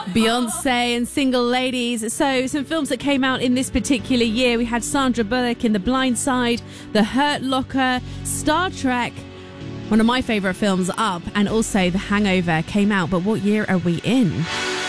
Beyonce and Single Ladies. So, some films that came out in this particular year. We had Sandra Bullock in The Blind Side, The Hurt Locker, Star Trek, one of my favourite films, Up, and also The Hangover came out. But what year are we in?